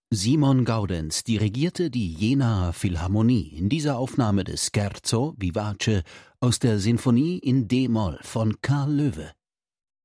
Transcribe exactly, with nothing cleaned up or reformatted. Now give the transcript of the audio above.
Simon Gaudenz dirigierte die Jenaer Philharmonie in dieser Aufnahme des Scherzo vivace aus der Sinfonie in D-Moll von Karl Loewe.